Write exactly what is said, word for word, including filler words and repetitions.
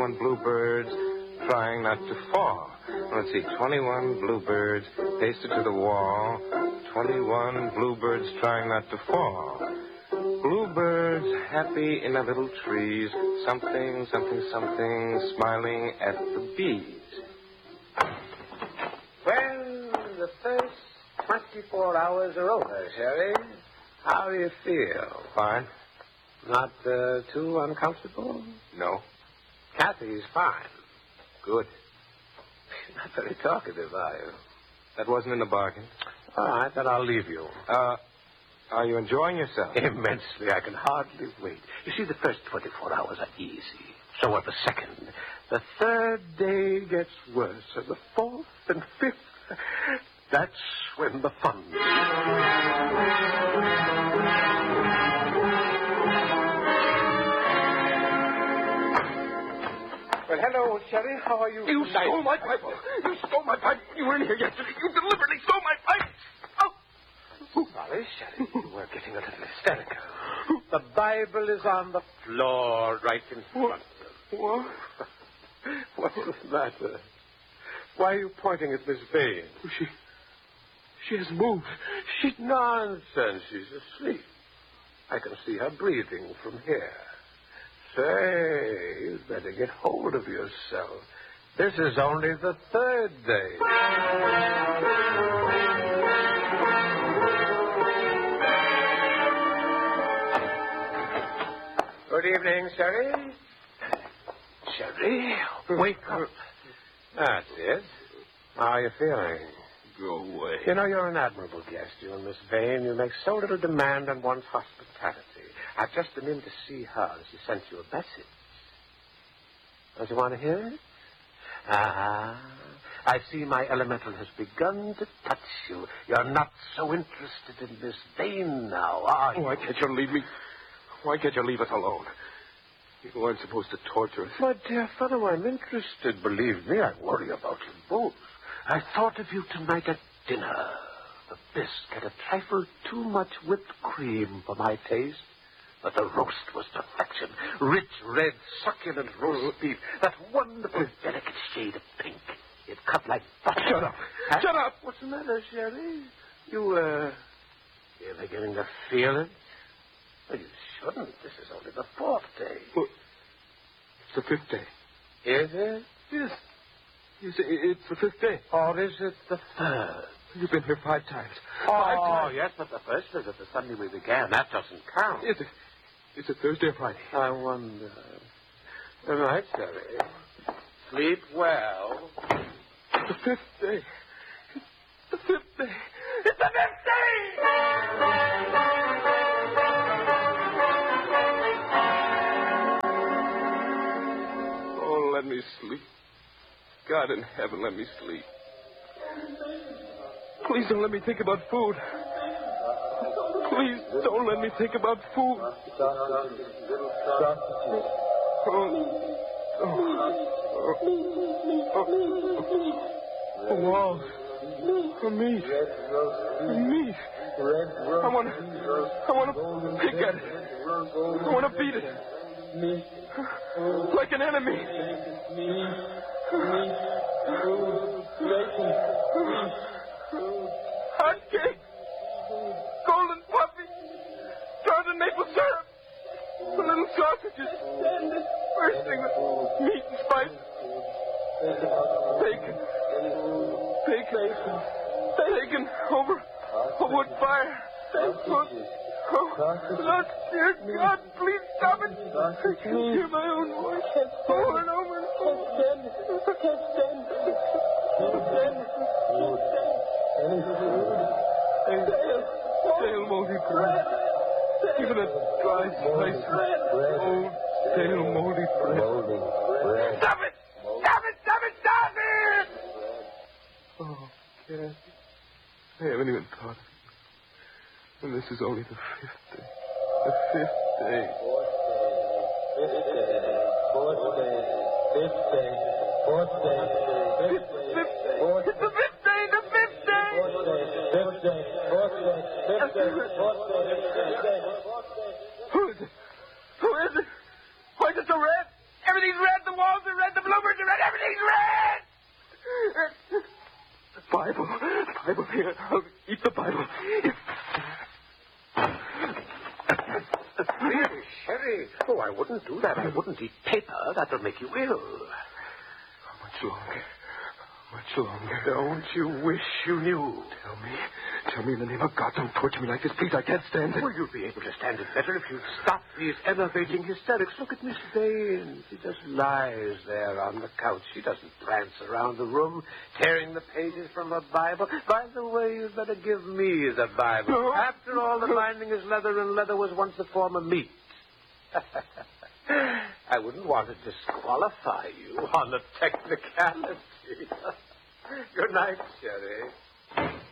twenty-one bluebirds trying not to fall. Let's see, twenty-one bluebirds pasted to the wall. twenty-one bluebirds trying not to fall. Bluebirds happy in their little trees. Something, something, something, smiling at the bees. Well, the first twenty-four hours are over, Sherry. How do you feel? Fine. Not uh, too uncomfortable? No. Kathy's fine. Good. You're not very talkative, are you? That wasn't in the bargain. All right, then I'll leave you. Uh, are you enjoying yourself? Immensely. I can hardly wait. You see, the first twenty-four hours are easy. So are the second. The third day gets worse, and the fourth and fifth, that's when the fun Well, hello, Sherry. How are you? You tonight? stole my pipe. You stole my pipe. You were in here yesterday. You deliberately stole my pipe. Oh. Sorry, Sherry. You were getting a little hysterical. The Bible is on the floor right in front of you. What? What's the matter? Why are you pointing at Miss Vane? She... She has moved. She... Nonsense. She's asleep. I can see her breathing from here. Say, you'd better get hold of yourself. This is only the third day. Good evening, Sherry. Sherry, wake up. That's it. How are you feeling? Go away. You know, you're an admirable guest, you and Miss Vane. You make so little demand on one's hospitality. I've just been in to see her, and she sent you a message. Don't you want to hear it? Ah, I see my elemental has begun to touch you. You're not so interested in Miss Vane now, are you? Why can't you leave me? Why can't you leave us alone? You weren't supposed to torture us. My dear fellow, I'm interested. Believe me, I worry about you both. I thought of you tonight at dinner. The biscuit, a trifle too much whipped cream for my taste. But the roast was perfection. Rich, red, succulent roast beef. That wonderful, delicate shade of pink. It cut like butter. Shut up. Huh? Shut up. What's the matter, Sherry? You, uh, you're beginning to feel it? Well, you shouldn't. This is only the fourth day. Well, it's the fifth day. Is it? Yes. Yes, it- it's the fifth day. Or is it the third? You've been here five times. Oh, Five times. yes, but the first visit, the Sunday we began, that doesn't count. Is it? Is it Thursday or Friday? I wonder. All right, Sherry. Sleep well. The fifth day. It's the fifth day. It's the fifth day! Oh, let me sleep. God in heaven, let me sleep. Please don't let me think about food. Please don't let me think about food. Oh, oh, oh, oh, oh, walls. For meat. For meat. I want to, I want to pick at it. I want to beat it. Like an enemy. Hot cake. Golden puffy. Chocolate maple syrup. The little sausages. Bursting with meat and spice. Bacon. Bacon. Bacon over a wood fire. Oh, look, dear God, please stop it. I can hear my own voice over and over and over. I can't stand it. I can't stand it. I can't stand it. Stale, stale moldy bread. Even a dry slice of old, stale moldy bread. Stop it! Stop it! Stop it! Stop it! Oh, Kathy, I haven't even thought of it. And this is only the fifth day. The fifth day. Fourth day. Fourth day. Fifth day. Fourth day. Fifth day. Fourth day. It's the fifth day. The fifth day. Fourth day. Fifth day. Fourth day. Fifth day. Fourth day. Fifth day. Who is it? Who is it? Why is it so red? Everything's red. The walls are red. Bible. Here, I'll eat the Bible. If... Really, Sherry? Oh, I wouldn't do that. I wouldn't eat paper. That'll make you ill. How much longer? How much longer? Don't you wish you knew? Tell me. Tell me in the name of God, don't torture me like this, please. I can't stand it. Well, you'll be able to stand it better if you stop these enervating hysterics. Look at Miss Bain. She just lies there on the couch. She doesn't prance around the room, tearing the pages from her Bible. By the way, you'd better give me the Bible. No. After all, the binding is leather, and leather was once a form of meat. I wouldn't want to disqualify you on a technicality. Good night, Sherry.